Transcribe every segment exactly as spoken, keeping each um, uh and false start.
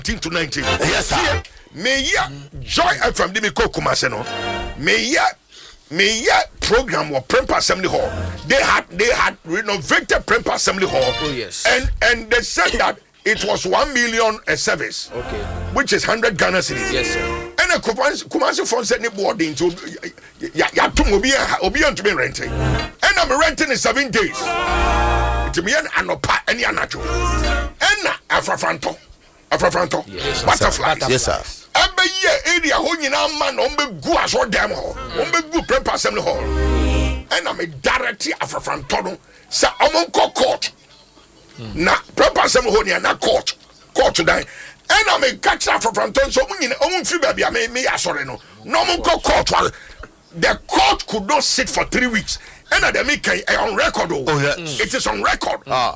eighteen to nineteen. Yes, sir. Me ya Joy F M de me ko Kumase no. Me ya me ya program or Prempa Assembly Hall. They had they had renovated Prempa Assembly Hall. Oh yes. And and they said that it was one million a service. Okay. Which is hundred Ghana cedis. Yes, sir. And a Kumase Kumase phone said ni board into ya ya tum obi obi to be renting. And I'm renting in seven days. To me an anopa any anacho. And Afrafanto. Afrafanto. Yes, Butterfly. Yes, sir. Every year area ho nyina man on be go aso dem ho. On be go Prempa Assembly Hall. And I'm a directly Afrafanto no. Say amon court. Na Prempa Assembly Hall na court. Court today. And I'm a catch Afrafanto so nyina on fi baby me me asore no. No mon court. The court could not sit for three weeks. And at the make on record. Oh, yeah. Mm. It is on record. Ah.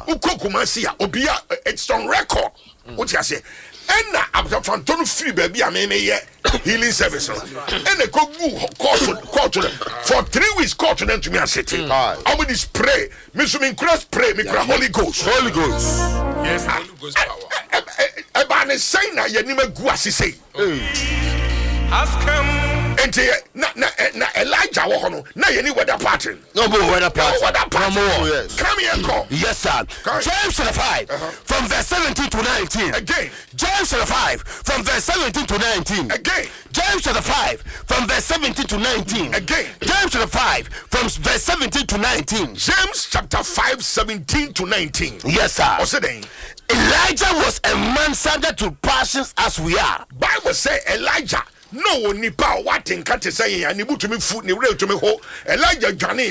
It's on record. Mm. What you say? And after Fanton free baby, I mean, healing service. And they go court court for three weeks. Court to them to me and city. I will spray. Mister Cross pray. Me cry Holy Ghost. Holy Ghost. Yes, Holy Ghost power. About the sign that you never go as he say. Ask him. And na na na Elijah wohono na ye ni weather pattern. No more weather pattern. No weather pattern. No, yes. Come here, come. Yes, sir. James chapter five, uh-huh. from verse seventeen to nineteen. Again. James chapter five, from verse seventeen to nineteen. Again. James chapter five, from verse seventeen to nineteen. Again. James chapter five, from verse seventeen to nineteen. James chapter five, seventeen to nineteen. Yes, sir. What's it then? Elijah was a man subject to passions as we are. Bible say Elijah. No nipa what in cat say and you to me food ni real to me ho Elijah Johnny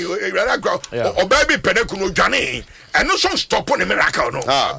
or baby pedecuno Johnny and no some stop on a miracle no. Ah.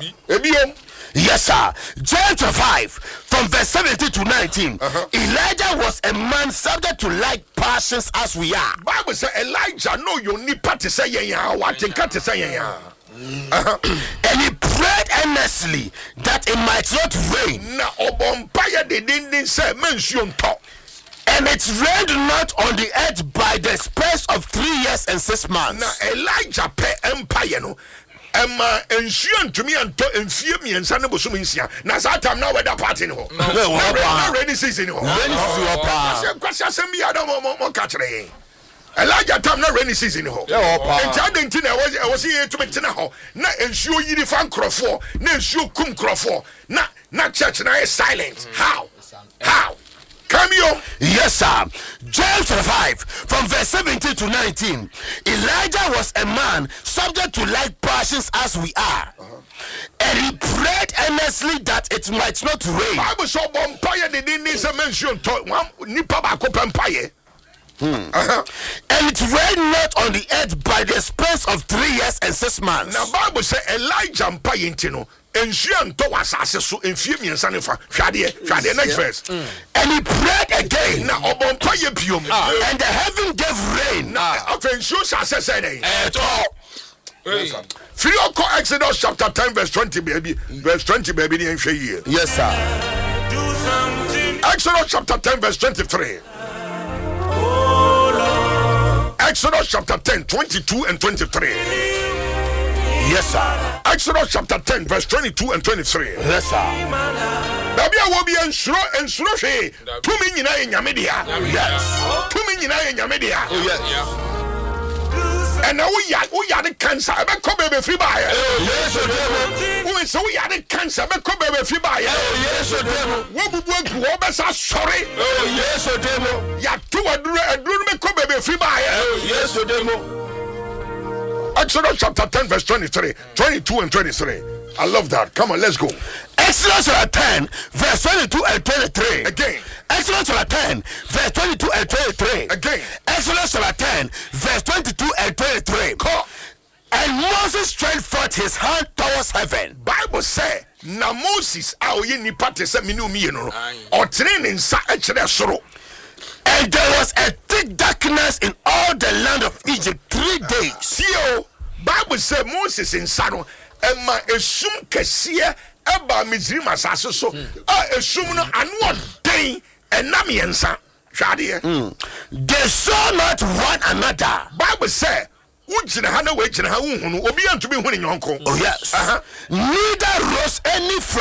Yes, sir. James five from verse seventeen to nineteen. Uh-huh. Elijah was a man subject to like passions as we are. Bible say Elijah no you nipa to say ya what in cat say ya. Uh-huh. And he prayed earnestly that it might not rain. Na obompaya de didn't say mention talk. And it rained not on the earth by the space of three years and six months. Na Elijah pe empire no. Emma ensuing to me and to enfie me and sanne bosom nsia. Na that time now weather party no. No rainy season no. Rainy season pa. Say kwasa sem bi adam mo mo catch re. Elijah time na rainy season ho. Enti adenti na was was here to metina ho. Na ensuo yiri fan crofo, na ensuo kum crofo. Na na church na is silent. How? How? Come here. Yes, sir. James five from verse seventeen to nineteen. Elijah was a man subject to like passions as we are. Uh-huh. And he prayed earnestly that it might not rain. Bible so bompire they didn't need to mention to nipa ba ko pampaye. Hmm. Uh-huh. And it rained not on the earth by the space of three years and six months. Now Bible say Elijah mpaye ntino ensuan to wasase so enfie miensa ne fa hwade hwade next verse. And he prayed again. Now obompaye biom and the heaven gave rain. Now offensual say say dey. Hey. Free Exodus chapter ten verse twenty baby. Verse twenty baby dey nhwe here. Yes, sir. Do something. Exodus chapter ten verse twenty-three. Exodus chapter ten, twenty-two and twenty-three. Yes, sir. Exodus chapter ten, verse twenty-two and twenty-three. Yes, sir. Baby, I will be ensure ensure she. Two minutes na in Yamedia. Yes. Two minutes na in Yamedia. Oh yes. And now we are we are the cancer. I be come baby free buy. Yes, sir. We say we are the cancer. I be come baby free buy. Yes, sir. We bu bu go be say sorry. Oh yes, sir. Ya two aduru aduru me come baby free buy. Yes, sir. Exodus chapter ten, verse twenty-three, twenty-two and twenty-three. I love that. Come on, let's go. Exodus chapter ten, verse twenty-two and twenty-three. Again. Exodus chapter ten, verse twenty-two and twenty-three. Again. Exodus chapter ten, verse twenty-two and twenty-three. Come. And Moses stretched forth his hand towards heaven. Bible say, na Moses a oye nipa te se minu mi no. O training sa e kire soro. And there was a thick darkness in all the land of Egypt three days. See you. Bible say Moses in Sano, and my esum kesiye eba Mizrim asase so. Ah esum no anu den enamiensa. Hwade. They saw not one another. Bible say, ujina ha na we jina ha unhunu obi antumi hu ne nyonko. Oh yes. Uh-huh. Neither rose any from